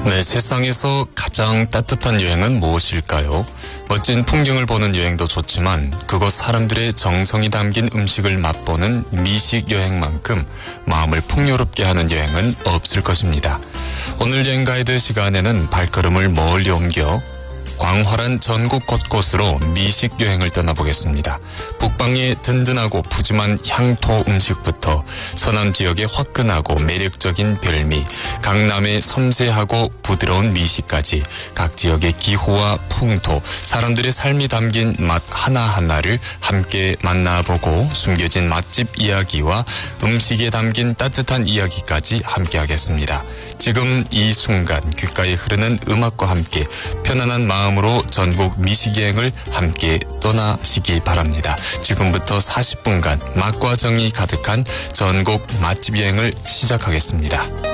네, 세상에서 가장 따뜻한 여행은 무엇일까요? 멋진 풍경을 보는 여행도 좋지만 그곳 사람들의 정성이 담긴 음식을 맛보는 미식 여행만큼 마음을 풍요롭게 하는 여행은 없을 것입니다. 오늘 여행 가이드 시간에는 발걸음을 멀리 옮겨 광활한 전국 곳곳으로 미식 여행을 떠나보겠습니다. 북방의 든든하고 푸짐한 향토 음식부터 서남 지역의 화끈하고 매력적인 별미, 강남의 섬세하고 부드러운 미식까지 각 지역의 기후와 풍토, 사람들의 삶이 담긴 맛 하나하나를 함께 만나보고 숨겨진 맛집 이야기와 음식에 담긴 따뜻한 이야기까지 함께 하겠습니다. 지금 이 순간 귓가에 흐르는 음악과 함께 편안한 마음으로 전국 미식여행을 함께 떠나시기 바랍니다. 지금부터 40분간 맛과 정이 가득한 전국 맛집 여행을 시작하겠습니다.